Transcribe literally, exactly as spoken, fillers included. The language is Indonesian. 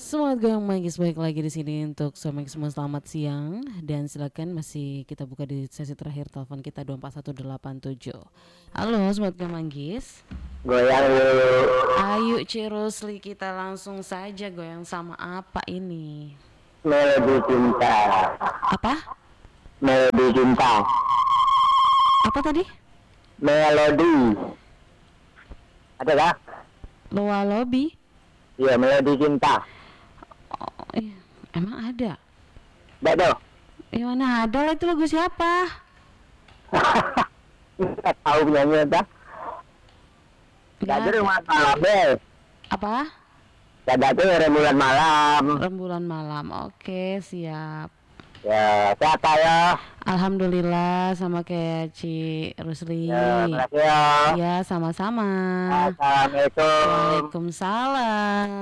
Semangat goyang magis baik lagi di sini untuk suami semua selamat siang dan silakan masih kita buka di sesi terakhir telepon kita dua empat satu delapan tujuh. Halo, semangat goyang manggis. Goyang yuk. Ayo Ci Rusli kita langsung saja goyang sama apa ini? Melodi cinta. Apa? Melodi cinta. Apa tadi? Melodi. Ada kah? Loa Lobby? Iya, melodi cinta. Oh, iya. Emang ada? Tidak dong. Eh mana ada lah, itu lagu siapa? Tidak tahu penyanyi apa. Nggak Jadi ada. rumah malam deh. Apa? Jadi rembulan malam. Rembulan malam. Oke, siap. Ya, siapa ya? Alhamdulillah sama kayak Ci Rusli. Ya, terima kasih ya. Ya, sama-sama. Assalamualaikum. Waalaikumsalam.